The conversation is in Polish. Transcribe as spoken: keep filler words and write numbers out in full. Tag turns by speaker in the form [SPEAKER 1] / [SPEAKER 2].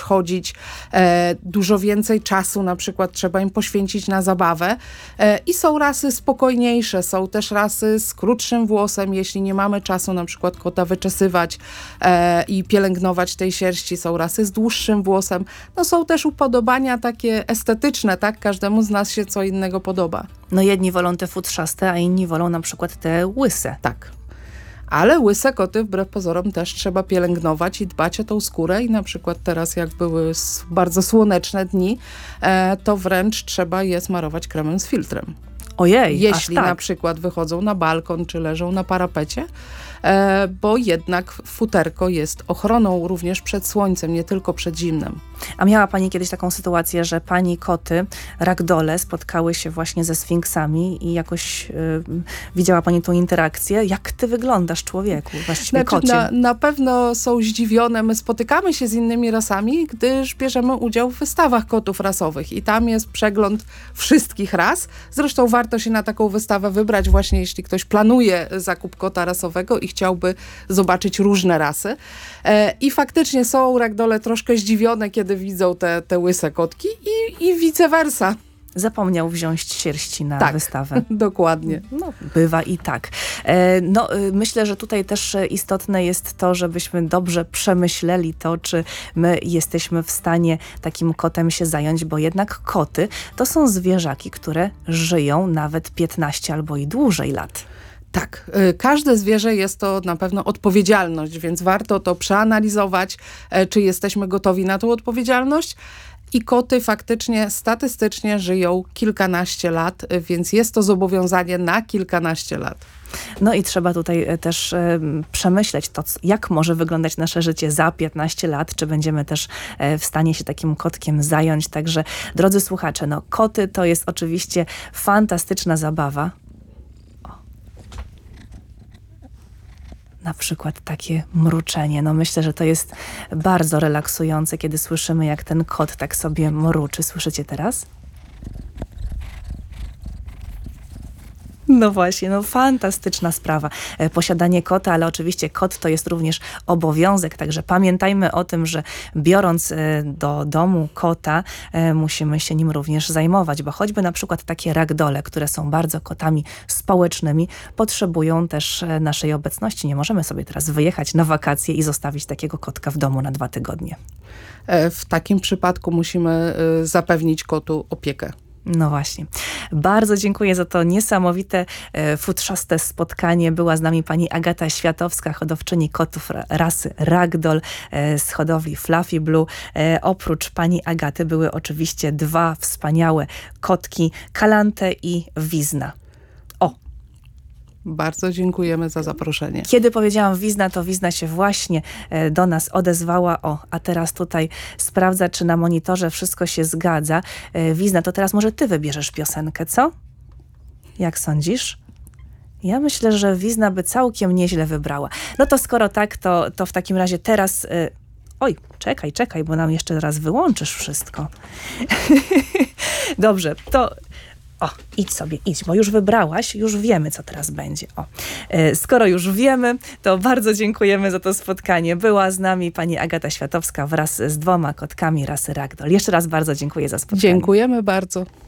[SPEAKER 1] chodzić, e, dużo więcej czasu na przykład trzeba im poświęcić na zabawę. E, I są rasy spokojniejsze, są też rasy z krótszym włosem, jeśli nie mamy czasu na przykład kota wyczesywać e, i pielęgnować tej sierści. Są rasy z dłuższym włosem. No są też upodobania takie estetyczne, tak? Każdemu z nas się co innego podoba.
[SPEAKER 2] No jedni wolą te futrzaste, a inni wolą na przykład te łyse.
[SPEAKER 1] Tak. Ale łyse koty wbrew pozorom też trzeba pielęgnować i dbać o tą skórę i na przykład teraz jak były bardzo słoneczne dni, e, to wręcz trzeba je smarować kremem z filtrem.
[SPEAKER 2] Ojej,
[SPEAKER 1] Jeśli
[SPEAKER 2] aż tak.
[SPEAKER 1] na przykład wychodzą na balkon czy leżą na parapecie, e, bo jednak futerko jest ochroną również przed słońcem, nie tylko przed zimnem.
[SPEAKER 2] A miała pani kiedyś taką sytuację, że pani koty, ragdole, spotkały się właśnie ze sfinksami i jakoś y, widziała pani tą interakcję? Jak ty wyglądasz, człowieku? Właściwie
[SPEAKER 1] Znaczy,
[SPEAKER 2] kocie.
[SPEAKER 1] na, na pewno są zdziwione. My spotykamy się z innymi rasami, gdyż bierzemy udział w wystawach kotów rasowych i tam jest przegląd wszystkich ras. Zresztą warto się na taką wystawę wybrać właśnie, jeśli ktoś planuje zakup kota rasowego i chciałby zobaczyć różne rasy. E, I faktycznie są ragdole troszkę zdziwione, kiedy widzą te, te łyse kotki i, i vice versa.
[SPEAKER 2] Zapomniał wziąć sierści na
[SPEAKER 1] tak,
[SPEAKER 2] wystawę.
[SPEAKER 1] Dokładnie.
[SPEAKER 2] No, bywa i tak. E, no, y, myślę, że tutaj też istotne jest to, żebyśmy dobrze przemyśleli to, czy my jesteśmy w stanie takim kotem się zająć, bo jednak koty to są zwierzaki, które żyją nawet piętnaście albo i dłużej lat.
[SPEAKER 1] Tak, każde zwierzę jest to na pewno odpowiedzialność, więc warto to przeanalizować, czy jesteśmy gotowi na tą odpowiedzialność. I koty faktycznie statystycznie żyją kilkanaście lat, więc jest to zobowiązanie na kilkanaście lat.
[SPEAKER 2] No i trzeba tutaj też e, przemyśleć to, jak może wyglądać nasze życie za piętnaście lat, czy będziemy też e, w stanie się takim kotkiem zająć. Także, drodzy słuchacze, no koty to jest oczywiście fantastyczna zabawa. Na przykład takie mruczenie. No myślę, że to jest bardzo relaksujące, kiedy słyszymy, jak ten kot tak sobie mruczy. Słyszycie teraz? No właśnie, no fantastyczna sprawa. E, posiadanie kota, ale oczywiście kot to jest również obowiązek, także pamiętajmy o tym, że biorąc e, do domu kota, e, musimy się nim również zajmować, bo choćby na przykład takie ragdole, które są bardzo kotami społecznymi, potrzebują też e, naszej obecności. Nie możemy sobie teraz wyjechać na wakacje i zostawić takiego kotka w domu na dwa tygodnie.
[SPEAKER 1] E, w takim przypadku musimy e, zapewnić kotu opiekę.
[SPEAKER 2] No właśnie. Bardzo dziękuję za to niesamowite, e, futrzaste spotkanie. Była z nami pani Agata Światowska, hodowczyni kotów rasy Ragdoll e, z hodowli Fluffy Blue. E, oprócz pani Agaty były oczywiście dwa wspaniałe kotki, Kalante i Wizna. O!
[SPEAKER 1] Bardzo dziękujemy za zaproszenie.
[SPEAKER 2] Kiedy powiedziałam Wizna, to Wizna się właśnie e, do nas odezwała. O, a teraz tutaj sprawdza, czy na monitorze wszystko się zgadza. E, Wizna, to teraz może ty wybierzesz piosenkę, co? Jak sądzisz? Ja myślę, że Wizna by całkiem nieźle wybrała. No to skoro tak, to, to w takim razie teraz... E, oj, czekaj, czekaj, bo nam jeszcze raz wyłączysz wszystko. Dobrze, to... O, idź sobie, idź, bo już wybrałaś, już wiemy, co teraz będzie. O, e, skoro już wiemy, to bardzo dziękujemy za to spotkanie. Była z nami pani Agata Światowska wraz z dwoma kotkami rasy Ragdoll. Jeszcze raz bardzo dziękuję za spotkanie.
[SPEAKER 1] Dziękujemy bardzo.